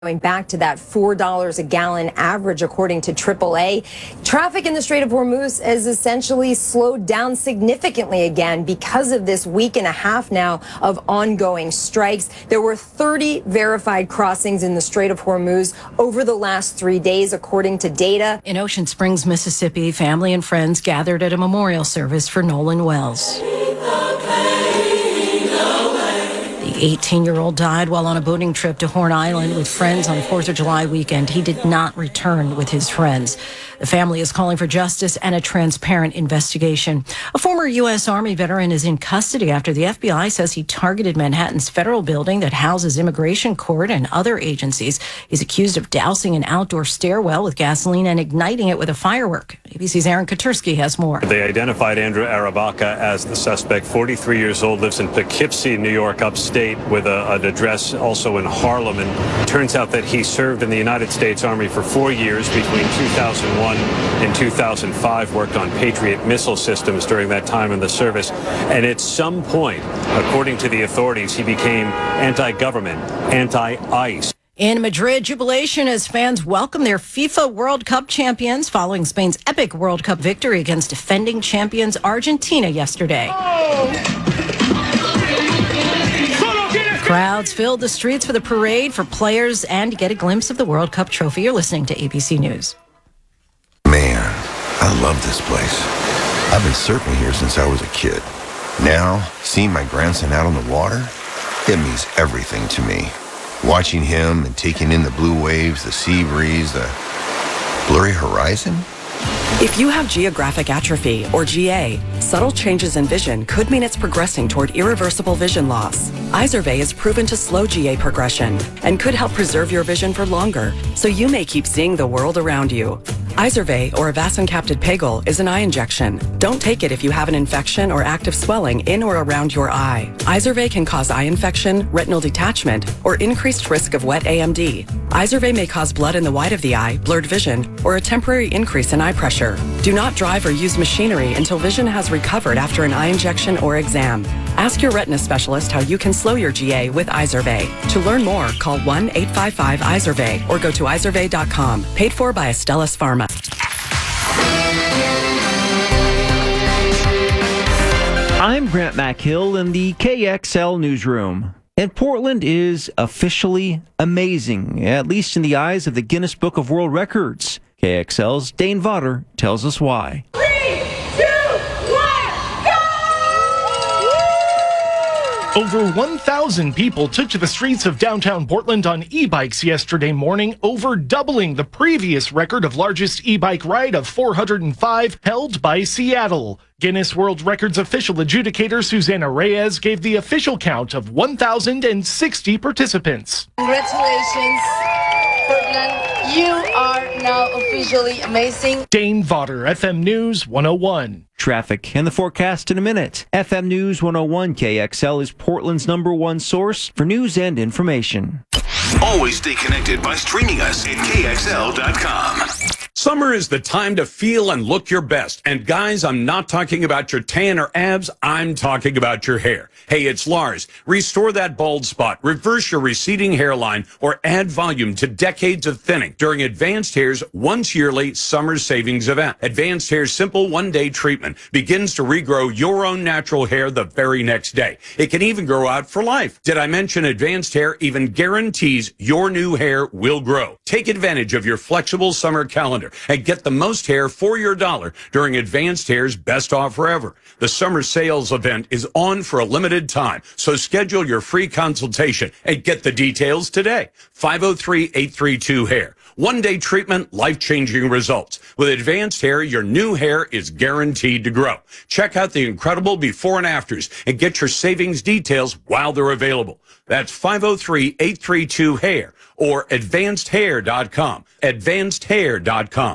Going back to that $4 a gallon average, according to AAA. Traffic in the Strait of Hormuz has essentially slowed down significantly again because of this week and a half now of ongoing strikes. There were 30 verified crossings in the Strait of Hormuz over the last 3 days, according to data. In Ocean Springs, Mississippi, family and friends gathered at a memorial service for Nolan Wells. The 18-year-old died while on a boating trip to Horn Island with friends on 4th of July weekend. He did not return with his friends. The family is calling for justice and a transparent investigation. A former U.S. Army veteran is in custody after the FBI says he targeted Manhattan's federal building that houses immigration court and other agencies. He's accused of dousing an outdoor stairwell with gasoline and igniting it with a firework. ABC's Aaron Katursky has more. They identified Andrew Arabaka as the suspect, 43 years old, lives in Poughkeepsie, New York, upstate, with an address also in Harlem. And it turns out that he served in the United States Army for 4 years between 2001 and 2005, worked on Patriot missile systems during that time in the service. And at some point, according to the authorities, he became anti-government, anti-ICE. In Madrid, jubilation as fans welcome their FIFA World Cup champions following Spain's epic World Cup victory against defending champions Argentina yesterday. Crowds filled the streets for the parade for players and to get a glimpse of the World Cup trophy. You're listening to ABC News. Man, I love this place. I've been surfing here since I was a kid. Now, seeing my grandson out on the water, it means everything to me. Watching him and taking in the blue waves, the sea breeze, the blurry horizon. If you have geographic atrophy, or GA, subtle changes in vision could mean it's progressing toward irreversible vision loss. Izervay is proven to slow GA progression and could help preserve your vision for longer, so you may keep seeing the world around you. Izervay, or avacincaptad pegol, is an eye injection. Don't take it if you have an infection or active swelling in or around your eye. Izervay can cause eye infection, retinal detachment, or increased risk of wet AMD. Izervay may cause blood in the white of the eye, blurred vision, or a temporary increase in eye pressure. Do not drive or use machinery until vision has recovered after an eye injection or exam. Ask your retina specialist how you can slow your GA with Izervay. To learn more, call 1-855-IZERVAY or go to izervay.com. Paid for by Astellas Pharma. I'm Grant McHill in the KXL newsroom. And Portland is officially amazing, at least in the eyes of the Guinness Book of World Records. KXL's Dane Vodder tells us why. 3, 2, 1, go! Over 1,000 people took to the streets of downtown Portland on e-bikes yesterday morning, over doubling the previous record of largest e-bike ride of 405 held by Seattle. Guinness World Records official adjudicator Susanna Reyes gave the official count of 1,060 participants. Congratulations, Portland. You are now officially amazing. Dane Vodder, FM News 101. Traffic and the forecast in a minute. FM News 101 KXL is Portland's #1 source for news and information. Always stay connected by streaming us at KXL.com. Summer is the time to feel and look your best. And guys, I'm not talking about your tan or abs. I'm talking about your hair. Hey, it's Lars. Restore that bald spot, reverse your receding hairline, or add volume to decades of thinning during Advanced Hair's once yearly summer savings event. Advanced Hair's simple one-day treatment begins to regrow your own natural hair the very next day. It can even grow out for life. Did I mention Advanced Hair even guarantees your new hair will grow? Take advantage of your flexible summer calendar and get the most hair for your dollar during Advanced Hair's best offer ever. The summer sales event is on for a limited time, so schedule your free consultation and get the details today. 503-832-HAIR. One-day treatment, life-changing results. With Advanced Hair, your new hair is guaranteed to grow. Check out the incredible before and afters and get your savings details while they're available. That's 503-832-HAIR or advancedhair.com. Advancedhair.com.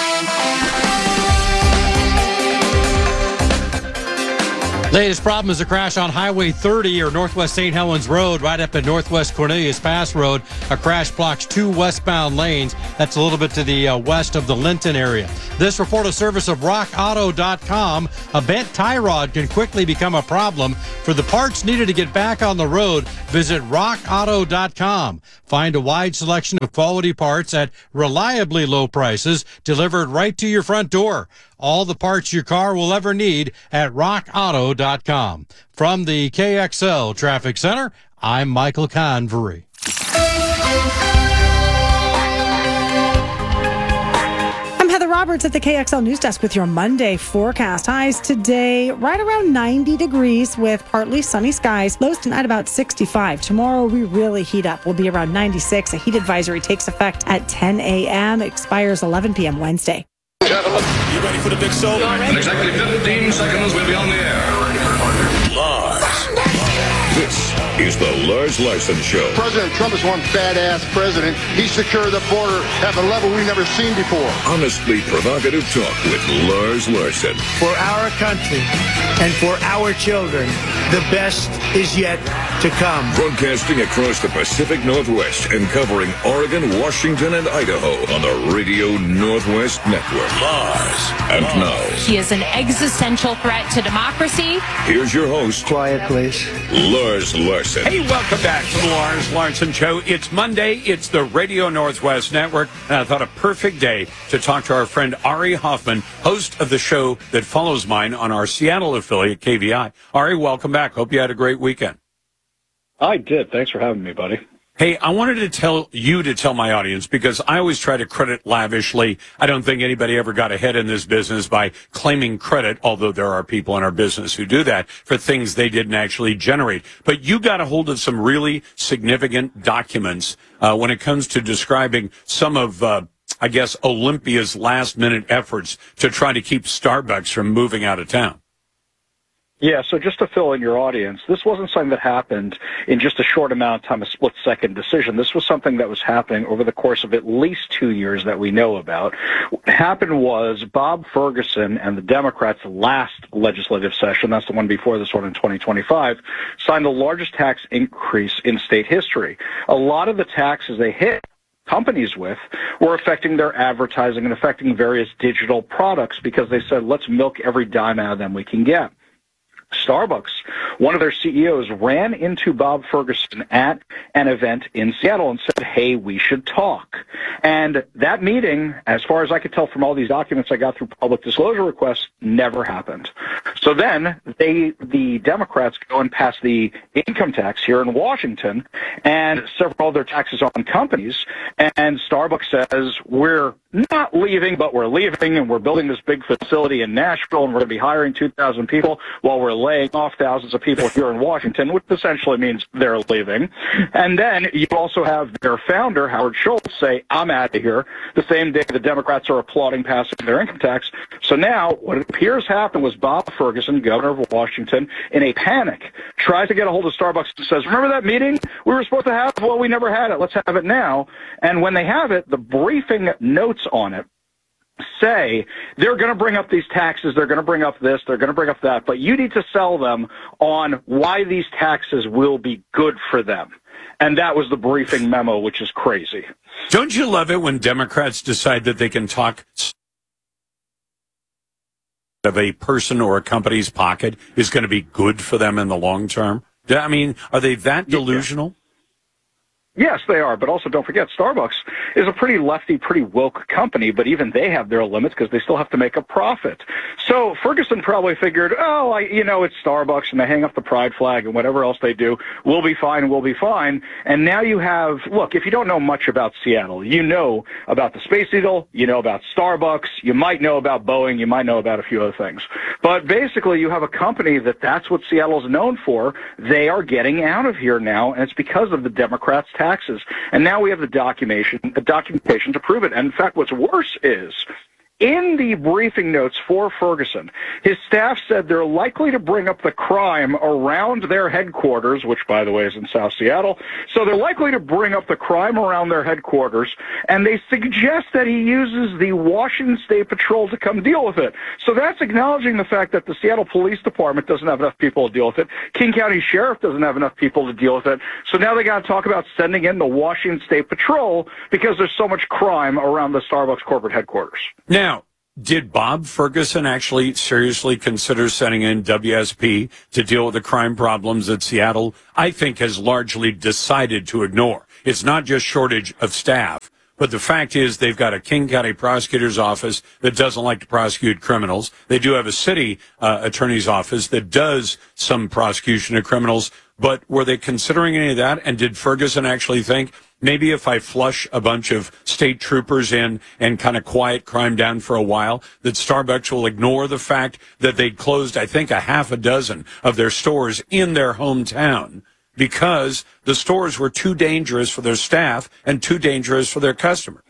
Latest problem is a crash on Highway 30 or Northwest St. Helens Road, right up at Northwest Cornelius Pass Road. A crash blocks 2 westbound lanes. That's a little bit to the west of the Linton area. This report a service of rockauto.com. A bent tie rod can quickly become a problem. For the parts needed to get back on the road, visit rockauto.com. Find a wide selection of quality parts at reliably low prices delivered right to your front door. All the parts your car will ever need at rockauto.com. From the KXL Traffic Center, I'm Michael Convery. Roberts at the KXL News Desk with your Monday forecast. Highs today right around 90 degrees with partly sunny skies. Lows tonight about 65. Tomorrow we really heat up. We'll be around 96. A heat advisory takes effect at 10 a.m. Expires 11 p.m. Wednesday. Gentlemen, you ready for the big show? In exactly 15 seconds, we'll be on the air. Lars. This is the Lars Larson Show. President Trump is one badass president. He secured the border at a level we've never seen before. Honestly provocative talk with Lars Larson. For our country and for our children, the best is yet to come. Broadcasting across the Pacific Northwest and covering Oregon, Washington, and Idaho on the Radio Northwest Network. Lars. And now, he is an existential threat to democracy. Here's your host. Quiet, please. Lars Larson. Hey, welcome back to the Lars Larson Show. It's Monday. It's the Radio Northwest Network. And I thought a perfect day to talk to our friend Ari Hoffman, host of the show that follows mine on our Seattle affiliate, KVI. Ari, welcome back. Hope you had a great weekend. I did. Thanks for having me, buddy. Hey, I wanted to tell my audience, because I always try to credit lavishly. I don't think anybody ever got ahead in this business by claiming credit, although there are people in our business who do that, for things they didn't actually generate. But you got a hold of some really significant documents when it comes to describing some of, I guess, Olympia's last-minute efforts to try to keep Starbucks from moving out of town. Yeah, so just to fill in your audience, this wasn't something that happened in just a short amount of time, a split-second decision. This was something that was happening over the course of at least 2 years that we know about. What happened was Bob Ferguson and the Democrats' last legislative session, that's the one before this one in 2025, signed the largest tax increase in state history. A lot of the taxes they hit companies with were affecting their advertising and affecting various digital products because they said, let's milk every dime out of them we can get. Starbucks, one of their CEOs, ran into Bob Ferguson at an event in Seattle and said, hey, we should talk. And that meeting, as far as I could tell from all these documents I got through public disclosure requests, never happened. So then the Democrats go and pass the income tax here in Washington and several other taxes on companies. And Starbucks says, we're not leaving, but we're leaving, and we're building this big facility in Nashville, and we're going to be hiring 2,000 people while we're laying off thousands of people here in Washington, which essentially means they're leaving. And then you also have their founder, Howard Schultz, say, I'm out of here, the same day the Democrats are applauding passing their income tax. So now what it appears happened was Bob Ferguson, governor of Washington, in a panic, tries to get a hold of Starbucks and says, remember that meeting we were supposed to have? Well, we never had it. Let's have it now. And when they have it, the briefing notes on it say they're going to bring up these taxes, they're going to bring up this, they're going to bring up that, but you need to sell them on why these taxes will be good for them. And that was the briefing memo, which is crazy. Don't you love it when Democrats decide that they can talk of a person or a company's pocket is going to be good for them in the long term? I mean, are they that delusional? Yes, they are, but also don't forget, Starbucks is a pretty lefty, pretty woke company, but even they have their limits because they still have to make a profit. So Ferguson probably figured, it's Starbucks, and they hang up the pride flag and whatever else they do, we'll be fine. And now you have, look, if you don't know much about Seattle, you know about the Space Needle, you know about Starbucks, you might know about Boeing, you might know about a few other things. But basically, you have a company that's what Seattle's known for. They are getting out of here now, and it's because of the Democrats' taxes. And now we have the documentation to prove it. And in fact, what's worse is, in the briefing notes for Ferguson, his staff said they're likely to bring up the crime around their headquarters, which, by the way, is in South Seattle. So they're likely to bring up the crime around their headquarters, and they suggest that he uses the Washington State Patrol to come deal with it. So that's acknowledging the fact that the Seattle Police Department doesn't have enough people to deal with it. King County Sheriff doesn't have enough people to deal with it. So now they got to talk about sending in the Washington State Patrol because there's so much crime around the Starbucks corporate headquarters. Now, Did Bob Ferguson actually seriously consider sending in WSP to deal with the crime problems that Seattle, I think, has largely decided to ignore? It's not just shortage of staff, but the fact is they've got a King County prosecutor's office that doesn't like to prosecute criminals. They do have a city attorney's office that does some prosecution of criminals. But were they considering any of that? And did Ferguson actually think, maybe if I flush a bunch of state troopers in and kind of quiet crime down for a while, that Starbucks will ignore the fact that they'd closed, I think, a half a dozen of their stores in their hometown because the stores were too dangerous for their staff and too dangerous for their customers?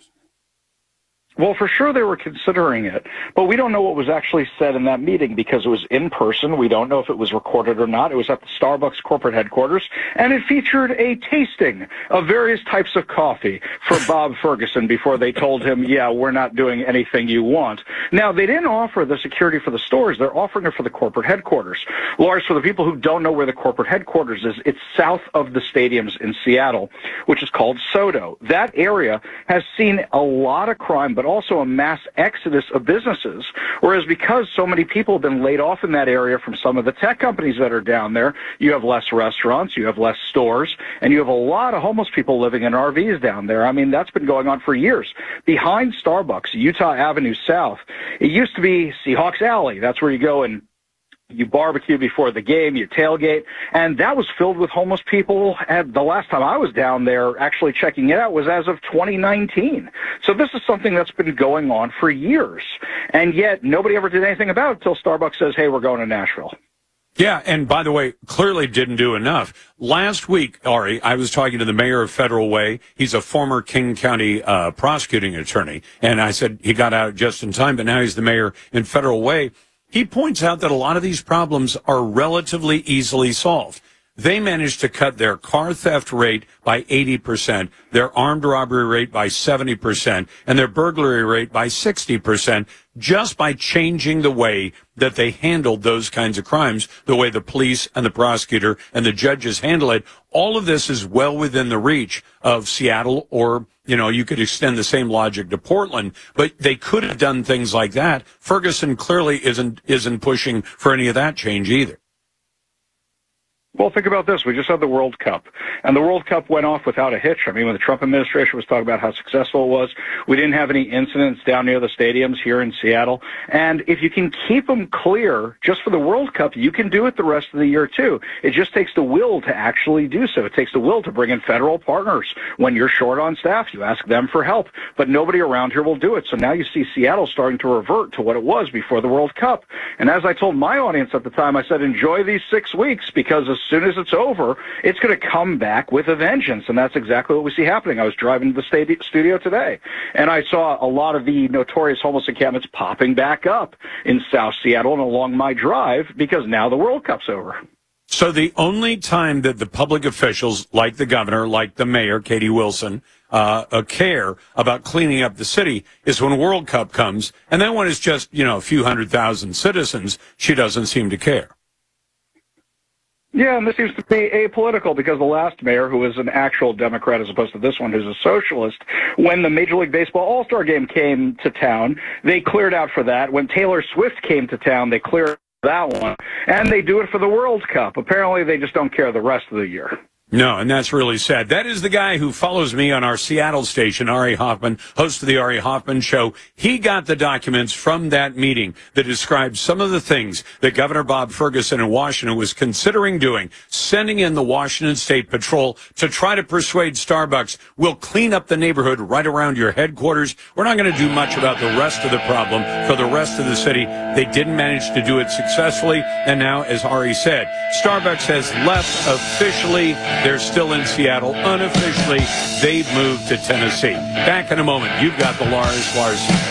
Well, for sure they were considering it, but we don't know what was actually said in that meeting because it was in person. We don't know if it was recorded or not. It was at the Starbucks corporate headquarters, and it featured a tasting of various types of coffee for Bob Ferguson before they told him, yeah, we're not doing anything you want. Now, they didn't offer the security for the stores. They're offering it for the corporate headquarters. Lars, for the people who don't know where the corporate headquarters is, it's south of the stadiums in Seattle, which is called SoDo. That area has seen a lot of crime, but also a mass exodus of businesses, whereas because so many people have been laid off in that area from some of the tech companies that are down there, you have less restaurants, you have less stores, and you have a lot of homeless people living in RVs down there. I mean, that's been going on for years. Behind Starbucks, Utah Avenue South, it used to be Seahawks Alley. That's where you go and you barbecue before the game, you tailgate, and that was filled with homeless people. And the last time I was down there actually checking it out was as of 2019. So this is something that's been going on for years, and yet nobody ever did anything about it until Starbucks says, hey, we're going to Nashville. Yeah, and by the way, clearly didn't do enough. Last week, Ari, I was talking to the mayor of Federal Way. He's a former King County prosecuting attorney, and I said he got out just in time, but now he's the mayor in Federal Way. He points out that a lot of these problems are relatively easily solved. They managed to cut their car theft rate by 80%, their armed robbery rate by 70%, and their burglary rate by 60%, just by changing the way that they handled those kinds of crimes, the way the police and the prosecutor and the judges handle it. All of this is well within the reach of Seattle, or, you know, you could extend the same logic to Portland, but they could have done things like that. Ferguson clearly isn't pushing for any of that change either. Well, think about this. We just had the World Cup, and the World Cup went off without a hitch. I mean, when the Trump administration was talking about how successful it was, we didn't have any incidents down near the stadiums here in Seattle. And if you can keep them clear just for the World Cup, you can do it the rest of the year, too. It just takes the will to actually do so. It takes the will to bring in federal partners. When you're short on staff, you ask them for help, but nobody around here will do it. So now you see Seattle starting to revert to what it was before the World Cup. And as I told my audience at the time, I said, enjoy these 6 weeks, because as soon as it's over, it's going to come back with a vengeance, and that's exactly what we see happening. I was driving to the studio today, and I saw a lot of the notorious homeless encampments popping back up in South Seattle and along my drive because now the World Cup's over. So the only time that the public officials, like the governor, like the mayor, Katie Wilson, care about cleaning up the city is when World Cup comes, and then when it's just, you know, a few 100,000 citizens, she doesn't seem to care. Yeah, and this seems to be apolitical because the last mayor, who was an actual Democrat as opposed to this one who's a socialist, when the Major League Baseball All-Star Game came to town, they cleared out for that. When Taylor Swift came to town, they cleared that one. And they do it for the World Cup. Apparently, they just don't care the rest of the year. No, and that's really sad. That is the guy who follows me on our Seattle station, Ari Hoffman, host of the Ari Hoffman Show. He got the documents from that meeting that describes some of the things that Governor Bob Ferguson in Washington was considering doing, sending in the Washington State Patrol to try to persuade Starbucks, we'll clean up the neighborhood right around your headquarters. We're not going to do much about the rest of the problem for the rest of the city. They didn't manage to do it successfully. And now, as Ari said, Starbucks has left officially. They're still in Seattle. Unofficially, they've moved to Tennessee. Back in a moment. You've got the Lars Larson